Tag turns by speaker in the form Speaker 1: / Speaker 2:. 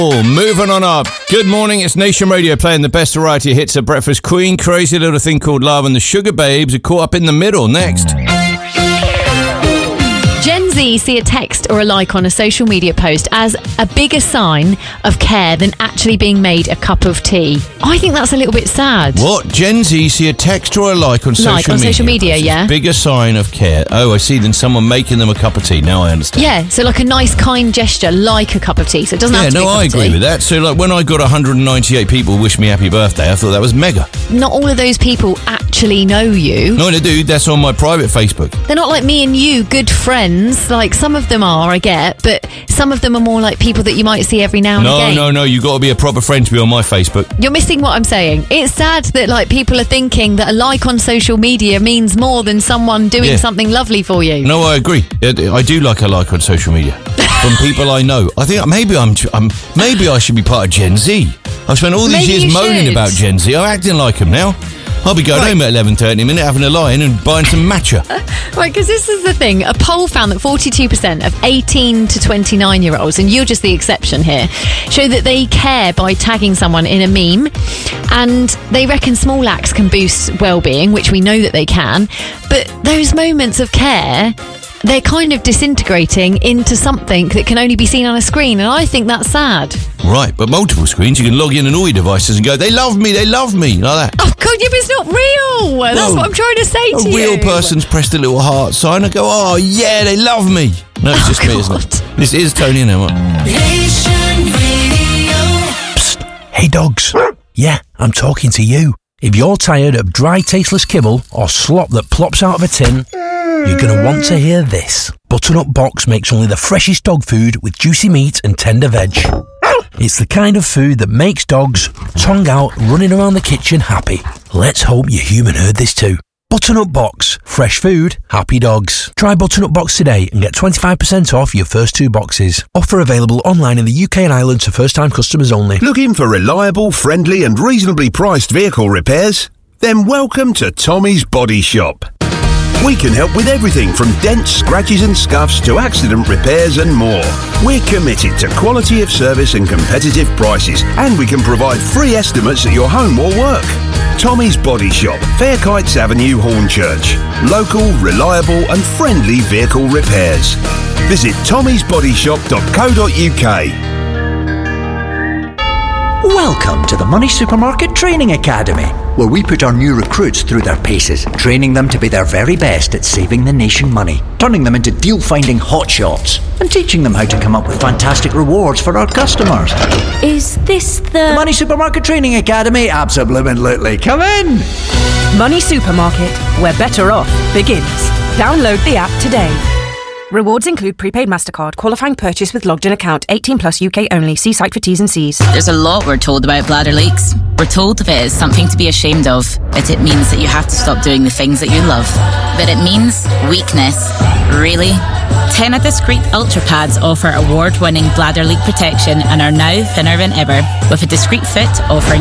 Speaker 1: Moving on up. Good morning, it's Nation Radio playing the best variety hits of Breakfast Queen, Crazy Little Thing Called Love, and the Sugar Babes are caught up in the middle. Next.
Speaker 2: Gen Z see a text or a like on a social media post as a bigger sign of care than actually being made a cup of tea. I think that's a little bit sad.
Speaker 1: What? Gen Z see a text or a like on social media?
Speaker 2: Social media, yeah.
Speaker 1: Bigger sign of care. Oh, I see. Than someone making them a cup of tea. Now I understand.
Speaker 2: Yeah, so like a nice, kind gesture, like a cup of tea. So it doesn't have to be a cup
Speaker 1: I
Speaker 2: of tea.
Speaker 1: agree with that. So like when I got 198 people wish me happy birthday, I thought that was mega.
Speaker 2: Not all of those people actually know you.
Speaker 1: No, they do. That's on my private Facebook.
Speaker 2: They're not like me and you, good friends. Like some of them are, I get, but some of them are more like people that you might see every now and again.
Speaker 1: No, you got to be a proper friend to be on my Facebook.
Speaker 2: You're missing what I'm saying. It's sad that like people are thinking that a like on social media means more than someone doing something lovely for you.
Speaker 1: No, I agree. I do like a like on social media from people I know. I think maybe I should be part of Gen Z. I've spent all these years moaning about Gen Z. I'm acting like them now. I'll be going home at 11:30 having a lie-in and buying some matcha.
Speaker 2: Right, because this is the thing. A poll found that 42% of 18 to 29-year-olds, and you're just the exception here, show that they care by tagging someone in a meme. And they reckon small acts can boost well-being, which we know that they can. But those moments of care, they're kind of disintegrating into something that can only be seen on a screen. And I think that's sad.
Speaker 1: Right, but multiple screens. You can log in on all your devices and go, they love me, like that.
Speaker 2: Oh, God, yeah, but it's not real. That's what I'm trying to say to you.
Speaker 1: A real person's pressed a little heart sign and go, oh, yeah, they love me. No, it's just me, isn't it? This is Tony and Emma.
Speaker 3: Psst. Hey, dogs. Yeah, I'm talking to you. If you're tired of dry, tasteless kibble or slop that plops out of a tin, you're going to want to hear this. Butternut Box makes only the freshest dog food with juicy meat and tender veg. It's the kind of food that makes dogs, tongue out, running around the kitchen happy. Let's hope your human heard this too. Butternut Box. Fresh food, happy dogs. Try Butternut Box today and get 25% off your first 2 boxes. Offer available online in the UK and Ireland to first-time customers only.
Speaker 4: Looking for reliable, friendly and reasonably priced vehicle repairs? Then welcome to Tommy's Body Shop. We can help with everything from dents, scratches and scuffs to accident repairs and more. We're committed to quality of service and competitive prices, and we can provide free estimates at your home or work. Tommy's Body Shop, Fairkites Avenue, Hornchurch. Local, reliable and friendly vehicle repairs. Visit tommysbodyshop.co.uk.
Speaker 5: Welcome to the Money Supermarket Training Academy, where we put our new recruits through their paces, training them to be their very best at saving the nation money, turning them into deal-finding hotshots, and teaching them how to come up with fantastic rewards for our customers.
Speaker 6: Is this
Speaker 5: the Money Supermarket Training Academy? Absolutely. Come in!
Speaker 6: Money Supermarket, where better off begins. Download the app today. Rewards include prepaid MasterCard, qualifying purchase with logged in account, 18 plus UK only. See site for T's and C's.
Speaker 7: There's a lot we're told about bladder leaks. We're told if it is something to be ashamed of, that it means that you have to stop doing the things that you love. But it means weakness. Really? Tena Discreet Ultra Pads offer award-winning bladder leak protection and are now thinner than ever, with a discreet fit offering